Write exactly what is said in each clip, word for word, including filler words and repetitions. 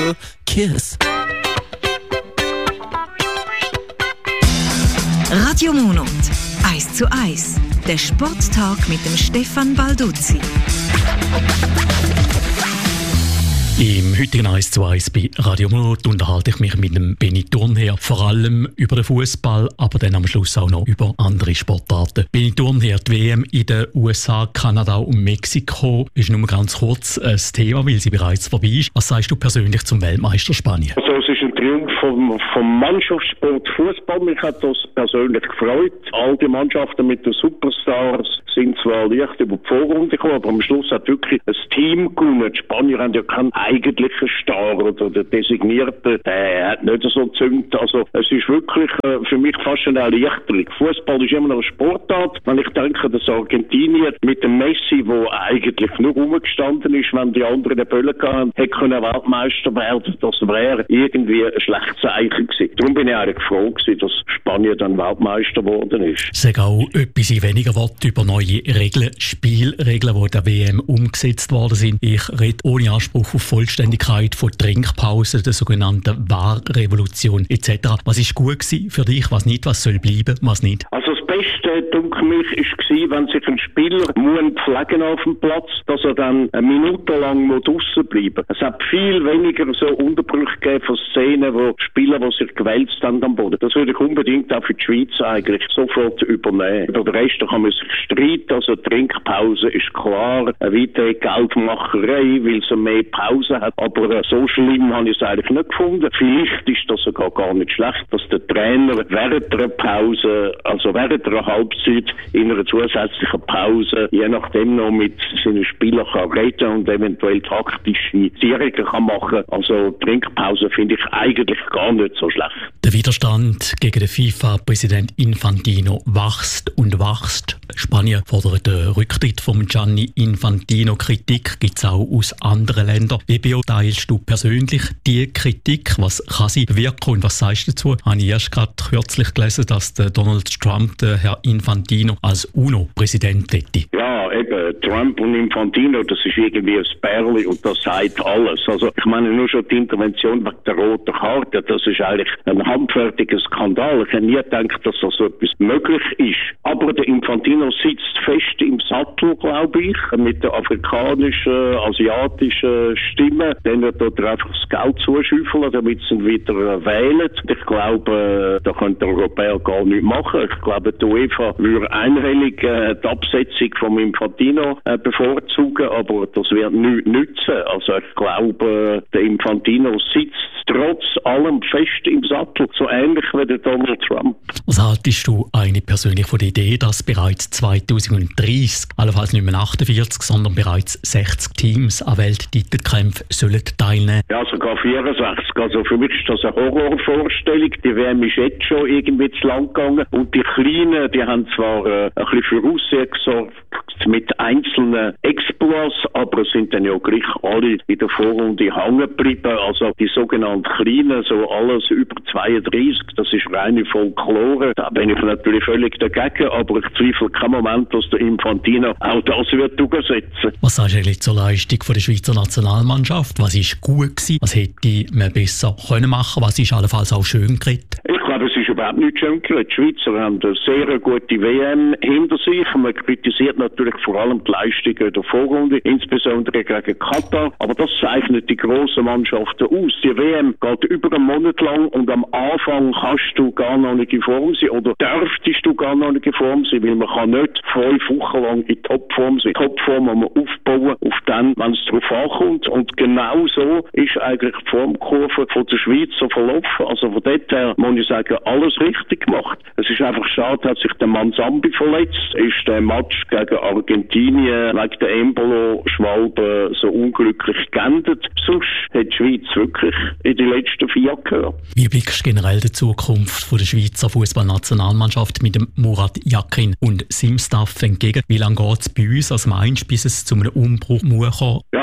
little kiss. Radio Monat, eins zu eins. Der Sporttag mit dem Stefan Balduzzi. Im heutigen eins zu eins bei Radio Monat unterhalte ich mich mit dem Benny Thurnherr vor allem über den Fußball, aber dann am Schluss auch noch über andere Sportarten. Benny Thurnherr, die W M in den U S A, Kanada und Mexiko ist nur ganz kurz ein Thema, weil sie bereits vorbei ist. Was sagst du persönlich zum Weltmeister Spanien? Also es ist ein Triumph vom, vom Mannschaftssport Fußball. Mich hat das persönlich gefreut. All die Mannschaften mit den Superstars sind zwar leicht über die Vorrunde gekommen, aber am Schluss hat wirklich ein Team gewonnen. Die Spanier haben ja keinen eigentlichen Star oder der Designierte, der hat nicht so gezüngt. Also es ist wirklich äh, für mich fast eine Erleichterung. Fußball ist immer noch eine Sportart. Wenn ich denke, dass Argentinien mit dem Messi, wo eigentlich nur rumgestanden ist, wenn die anderen den Böllen hatten, hätte können Weltmeister werden, das wäre irgendwie ein schlechtes Zeichen gewesen. Darum bin ich eigentlich froh gewesen, dass Spanien dann Weltmeister geworden ist. Sag auch etwas in weniger Worte über neue Regeln, Spielregeln, die der W M umgesetzt worden sind. Ich rede ohne Anspruch auf Vollständigkeit von Trinkpausen, der sogenannten V A R-Revolution et cetera. Was ist gut gewesen für dich, was nicht, was soll bleiben, was nicht? Also das Beste, denke mich, war, wenn sich ein Spieler muss pflegen auf dem Platz, dass er dann eine Minute lang draussen bleiben muss. Es hat viel weniger so Unterbrüche gegeben von Szenen, wo Spieler, die sich gewälzt haben am Boden. Das würde ich unbedingt auch für die Schweiz eigentlich sofort übernehmen. Über den Rest kann man sich streiten, also Trinkpause ist klar, eine weitere Geldmacherei, weil es mehr Pause hat, aber so schlimm habe ich es eigentlich nicht gefunden. Vielleicht ist das sogar gar nicht schlecht, dass der Trainer während der Pause, also während der Halbzeit in einer zusätzlichen Pause, je nachdem noch mit seinen Spielern kann reden und eventuell taktische Zierungen kann machen. Also Trinkpause finde ich eigentlich gar nicht so schlecht. Der Widerstand gegen den FIFA-Präsident Infantino wächst und wächst. Spanien fordert den Rücktritt von Gianni Infantino. Kritik gibt es auch aus anderen Ländern. Wie beurteilst du persönlich die Kritik? Was kann sie bewirken und was sagst du dazu? Ich habe erst gerade kürzlich gelesen, dass der Donald Trump den Herr Infantino als UNO-Präsident hätte. Ja, eben, Trump und Infantino, das ist irgendwie ein Pärli und das sagt alles. Also ich meine nur schon die Intervention wegen der roten Karte, das ist eigentlich ein handfertiger Skandal. Ich hätte nie gedacht, dass das so etwas möglich ist. Aber der Infantino sitzt fest im Sattel, glaube ich, mit der afrikanischen, asiatischen Stimme. Dann wird er einfach das Geld zuschüffeln, damit sie ihn wieder wählen. Ich glaube, da können die Europäer gar nichts machen. Ich glaube, die UEFA würde einhellig äh, die Absetzung vom Infantino äh, bevorzugen, aber das wird nichts nützen. Also ich glaube, der Infantino sitzt trotz allem fest im Sattel, so ähnlich wie der Donald Trump. Was haltest du eigentlich persönlich von der Idee, dass bereits zweitausenddreißig, allenfalls nicht mehr achtundvierzig, sondern bereits sechzig Teams an Welttitelkämpfen sollen teilnehmen? Ja, sogar vierundsechzig. Also für mich ist das eine Horrorvorstellung. Die W M ist jetzt schon irgendwie zu lang gegangen und die Kleinen, die haben zwar äh, ein bisschen für Aussehen gesorgt mit einzelnen Exploits, aber sind dann ja gleich alle in der Vorrunde hängen geblieben. Also die sogenannten Kleinen, so alles über zweiunddreißig, das ist reine Folklore. Da bin ich natürlich völlig dagegen, aber ich zweifle keinen Moment, dass der Infantino auch das wird durchsetzen. Was sagst du eigentlich zur Leistung von der Schweizer Nationalmannschaft? Was ist gut gewesen? Was hätte man besser können machen? Was ist allenfalls auch schön geredet? Ich glaube, es ist überhaupt nicht schön geredet. Die Schweizer haben eine sehr gute W M hinter sich. Man kritisiert natürlich vor allem die Leistungen der Vorrunde, insbesondere gegen Katar. Aber das zeichnet die grossen Mannschaften aus. Die W M geht über einen Monat lang und am Anfang kannst du gar noch nicht in Form sein oder dürftest du gar noch nicht in Form sein, weil man kann nicht fünf Wochen lang in Topform sein. Topform muss man aufbauen auf dann, wenn es darauf ankommt. Und genau so ist eigentlich die Formkurve von der Schweizer verlaufen. Also von dort her muss ich sagen, alles richtig gemacht. Es ist einfach schade, hat sich der Manzambi verletzt, ist der Match gegen Argentinien wegen der Embolo-Schwalbe so unglücklich geendet. Sonst hat die Schweiz wirklich in die letzten vier gehört. Wie blickst du generell der Zukunft von der Schweizer Fußballnationalmannschaft mit dem Murat Yakin und seinem Staff entgegen? Wie lange geht es bei uns, als meinst du, bis es zu einem Umbruch muss kommen? Ja, das ist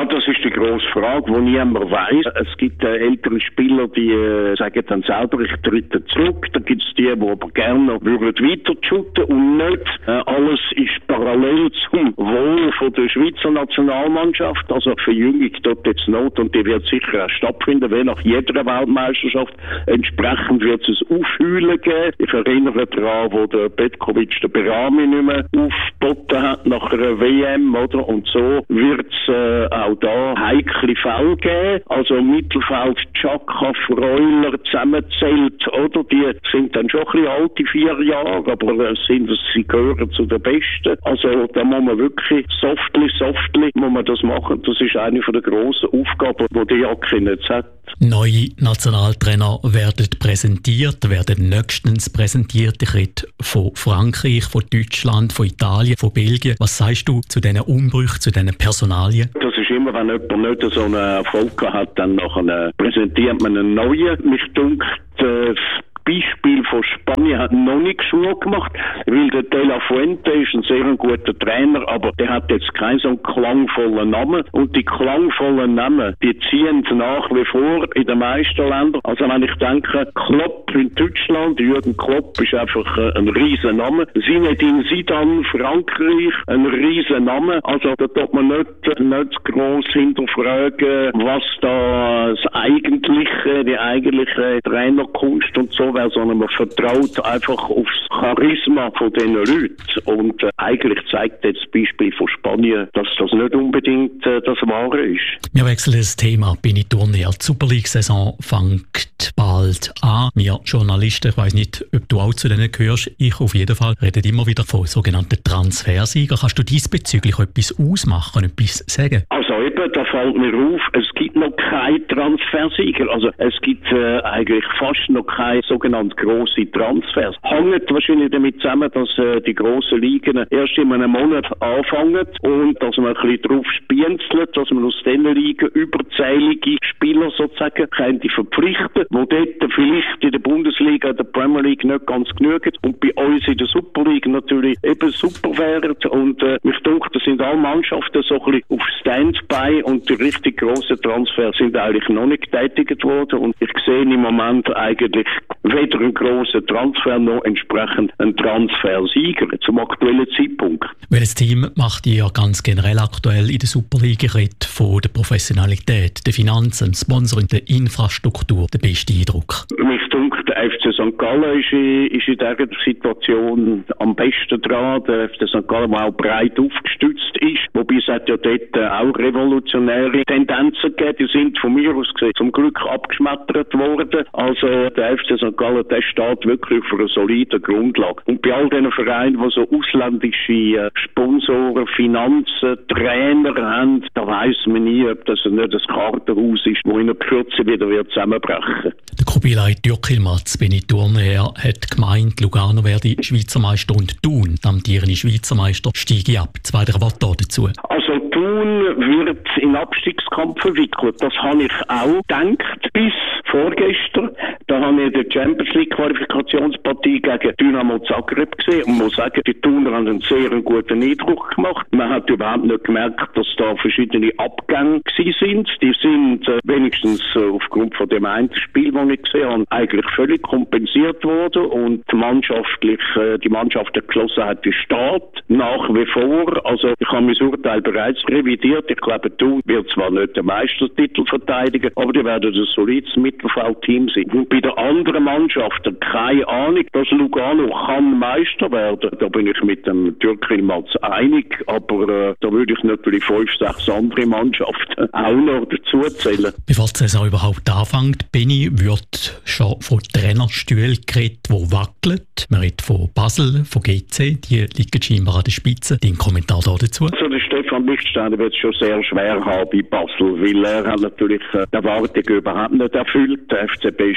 die grosse Frage, die niemand weiss. Es gibt äh, ältere Spieler, die äh, sagen dann selber, ich trete zurück. Dann gibt es die, die aber gerne würden weiter shooten und nicht. Äh, alles ist parallel zum Wohl von der Schweizer Nationalmannschaft. Also Verjüngung dort jetzt Not und die wird sicher auch stattfinden, wie nach jeder Weltmeisterschaft. Entsprechend wird es ein Aufheulen geben. Ich erinnere daran, wo der Petkovic den Berami nicht mehr aufgeboten hat nach einer W M, oder? Und so wird es äh, auch da heikle Fälle geben. Also Mittelfeld, Xhaka, Freuler zusammenzählt, oder? Die sind dann schon ein bisschen alte vier Jahre, aber äh, sind, sie gehören zu den Besten. Also da muss man wirklich softly, softly muss man das machen. Das ist eine von der grossen Aufgaben, die die Jacke nicht hat. Neue Nationaltrainer werden präsentiert, werden nächstens präsentiert. Ich rede von Frankreich, von Deutschland, von Italien, von Belgien. Was sagst du zu diesen Umbrüchen, zu diesen Personalien? Das ist immer, wenn jemand nicht so einen Erfolg hat, dann nachher präsentiert man einen neuen. Mich dunkt, das Beispiel von Spanien hat noch nicht Schule gemacht, weil der De La Fuente ist ein sehr guter Trainer, aber der hat jetzt keinen so einen klangvollen Namen. Und die klangvollen Namen, die ziehen nach wie vor in den meisten Ländern. Also wenn ich denke, Klopp in Deutschland, Jürgen Klopp ist einfach ein riesen Name. Zinedine Zidane, Frankreich, ein riesen Name. Also da tut man nicht, nicht gross hinterfragen, was da das eigentliche, die eigentliche Trainerkunst und so, sondern man vertraut einfach aufs Charisma von diesen Leuten. Und äh, eigentlich zeigt jetzt das Beispiel von Spanien, dass das nicht unbedingt äh, das Wahre ist. Wir wechseln das Thema Benidorm-Näher. Die Super League-Saison fängt bald an. Wir Journalisten, ich weiss nicht, ob du auch zu denen gehörst, ich auf jeden Fall, reden immer wieder von sogenannten Transfersiegern. Kannst du diesbezüglich etwas ausmachen, etwas sagen? Also eben, da fällt mir auf, es gibt noch keine Transfersieger. Also es gibt äh, eigentlich fast noch keine sogenannte grosse Transfers. Hängt wahrscheinlich damit zusammen, dass äh, die grossen Ligen erst in einem Monat anfangen und dass man ein bisschen drauf spienzelt, dass man aus diesen Ligen überzählige Spieler sozusagen könnte verpflichten, wo dort vielleicht in der Bundesliga, in der Premier League nicht ganz genügen und bei uns in der Super League natürlich eben super wären. Und äh, mich denke, da sind alle Mannschaften so ein bisschen auf Standby und die richtig grossen Transfers sind eigentlich noch nicht getätigt worden. Und ich sehe im Moment eigentlich weder einen grossen Transfer noch entsprechend einen Transfersieger zum aktuellen Zeitpunkt. Welches Team macht ihr ganz generell aktuell in der Superliga? Ich rede von der Professionalität, der Finanzen, dem Sponsoring, der Infrastruktur, der beste Eindruck? Mich dunkt, der F C Sankt Gallen ist in, ist in dieser Situation am besten dran. Der F C Sankt Gallen, der auch breit aufgestützt ist, wobei es hat ja dort auch revolutionäre Tendenzen gegeben, die sind von mir aus gesehen zum Glück abgeschmettert worden. Also der F C Sankt Gallen, der steht wirklich auf einer soliden Grundlage. Und bei all diesen Vereinen, die so ausländische Sponsoren, Finanzen, Trainer haben, da weiss man nie, ob das nicht ein Kartenhaus ist, das in der Kürze wieder wird zusammenbrechen. Der Kubilay Türkilmaz Benidorm-Näher hat gemeint, Lugano werde Schweizer Meister und Thun, der amtierende Schweizer Meister, steige ab. Zwei, drei Worte dazu. Also Thun wird in Abstiegskampf verwickelt. Das habe ich auch gedacht bis vorgestern. Da habe ich die Champions League Qualifikationspartie gegen Dynamo Zagreb gesehen und muss sagen, die Thuner haben einen sehr guten Eindruck gemacht. Man hat überhaupt nicht gemerkt, dass da verschiedene Abgänge gewesen sind. Die sind äh, wenigstens äh, aufgrund von dem einen Spiel, das ich gesehen habe, eigentlich völlig kompensiert worden und mannschaftlich, äh, die Mannschaft der Geschlossenheit steht nach wie vor. Also ich habe mein Urteil bereits revidiert. Ich glaube, Thun wird zwar nicht den Meistertitel verteidigen, aber die werden ein solides Mittelfeldteam sein. Und bei der anderen Mannschaft, keine Ahnung, dass Lugano kann Meister werden. Da bin ich mit dem Türkilmaz einig, aber äh, da würde ich natürlich fünf, sechs andere Mannschaften auch noch dazu zählen. Bevor die Saison überhaupt anfängt, Benni, wird schon von Trainerstühlen geredet, die wackeln. Man redet von Basel, von G C, die liegen scheinbar an der Spitze. Dein Kommentar dazu? Also der Stefan Lichtsteiner wird es schon sehr schwer haben bei Basel, weil er hat natürlich äh, die Erwartungen überhaupt nicht erfüllt. Der F C B ist ja nicht einmal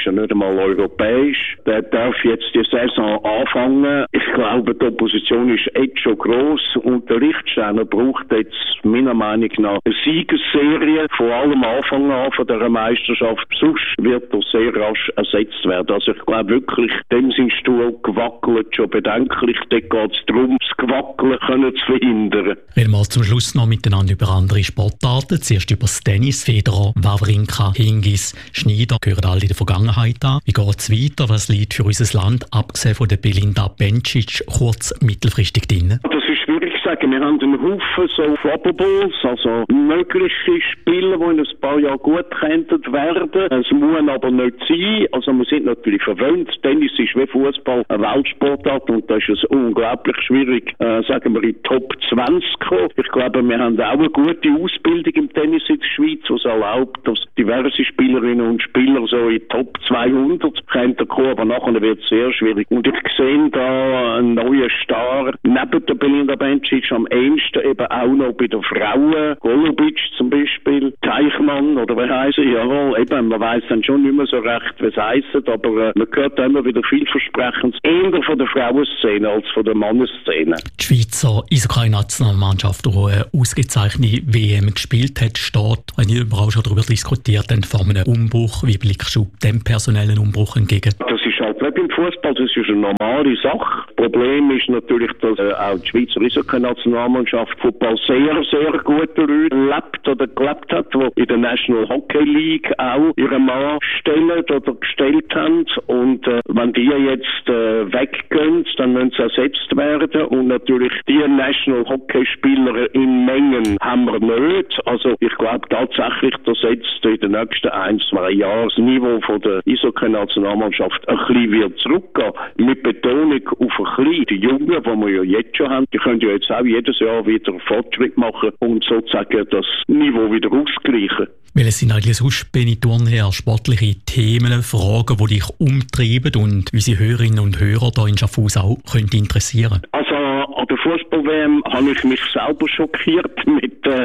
international, europäisch. Der darf jetzt die Saison anfangen. Ich glaube, die Opposition ist jetzt schon gross und der Richtsteiner braucht jetzt meiner Meinung nach eine Siegesserie, vor allem am Anfang an von dieser Meisterschaft. Sonst wird er sehr rasch ersetzt werden. Also ich glaube wirklich, dem sein Stuhl gewackelt schon bedenklich. Dort geht es darum, das Gewackeln können zu verhindern. Reden wir zum Schluss noch miteinander über andere Sportarten. Zuerst über das Tennis. Federer, Wawrinka, Hingis, Schneider gehören alle in der Vergangenheit an. Wie geht es weiter? Was liegt für unser Land, abgesehen von der Belinda Bencic, kurz mittelfristig drin? Das ist schwierig zu sagen. Wir haben einen Haufen so Probables, also mögliche Spieler, die in ein paar Jahren gut könnten werden. Es muss aber nicht sein. Also wir sind natürlich verwöhnt. Tennis ist wie Fußball eine Weltsportart und da ist es unglaublich schwierig, äh, sagen wir, in die Top zwanzig zu kommen. Ich glaube, wir haben auch eine gute Ausbildung im Tennis in der Schweiz, was erlaubt, dass diverse Spielerinnen und Spieler so in die Top zweihundert kommen, aber nachher wird es sehr schwierig. Und ich sehe da einen neuen Star neben der Belinda Bencic am ehesten eben auch noch bei den Frauen. Golubic zum Beispiel, Teichmann oder wie heisst er? Jawohl, eben, man weiss dann schon nicht mehr so recht, was heisst, aber äh, man hört immer wieder vielversprechendes, eher von der Frauenszene als von der Mannenszene. Die Schweizer Eishockey-Nationalmannschaft, die eine ausgezeichnete W M gespielt hat, steht, wenn ich überall schon darüber diskutiert, vor einem Umbruch. Wie blickst du dem personellen Umbruch entgegen? Das ist halt nicht im Fußball, das ist eine normale Sache. Das Problem ist natürlich, dass äh, auch die Schweizer Eishockey-Nationalmannschaft Fußball sehr, sehr gute Leute lebt oder gelebt hat, die in der National Hockey League auch ihren Mann stellen oder gestellt haben. Und äh, wenn die jetzt äh, weggehen, dann müssen sie ersetzt werden. Und natürlich die National Hockey Spieler in Mengen haben wir nicht. Also ich glaube tatsächlich, dass jetzt in den nächsten ein, zwei Jahren das Niveau von der Eishockey-Nationalmannschaft ein bisschen wird zurückgehen. Mit Betonung auf ein bisschen. Die Jungen, die wir ja jetzt schon haben, die können ja jetzt auch jedes Jahr wieder Fortschritt machen und sozusagen das Niveau wieder ausgleichen. Welches sind eigentlich sonst, Benny Thurnherr, sportliche Themen, Fragen, die dich umtreiben und unsere Hörerinnen und Hörer hier in Schaffhausen auch könnte interessieren? Also an der Fußball-W M habe ich mich selber schockiert mit äh,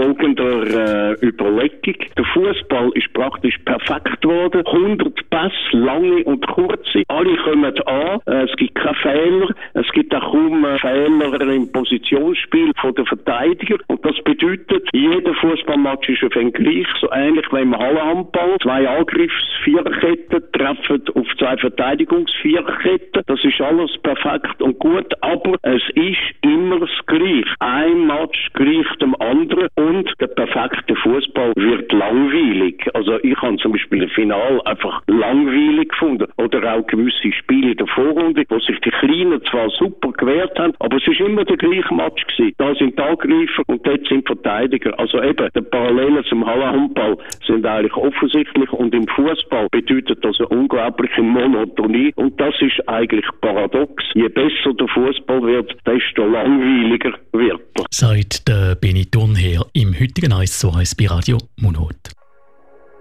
folgender äh, Überlegung. Der Fußball ist praktisch perfekt geworden. hundert Pässe, lange und kurze. Alle kommen an. Äh, es gibt keine Fehler. Es gibt auch kaum äh, Fehler im Positionsspiel von den Verteidigern. Und das bedeutet, jeder Fußballmatch ist auf ein gleich. So ähnlich wie im Hallenhandball. Zwei Angriffsviererketten treffen auf zwei Verteidigungsviererketten. Das ist alles perfekt und gut. Aber es ist immer das Gleiche. Ein Match gleicht dem anderen und der perfekte Fußball wird langweilig. Also ich habe zum Beispiel ein Finale einfach langweilig gefunden. Oder auch gewisse Spiele in der Vorrunde, wo sich die Kleinen zwar super gewehrt haben, aber es ist immer der gleiche Match gewesen. Da sind die Angreifer und dort sind Verteidiger. Also eben, die Parallelen zum Hallenhandball sind eigentlich offensichtlich und im Fußball bedeutet das eine unglaubliche Monotonie und das ist eigentlich paradox. Je besser der Fußball wird, desto langweiliger wird er. Sagt der Benny Thurnherr im heutigen eins zu eins bei Radio Mundart.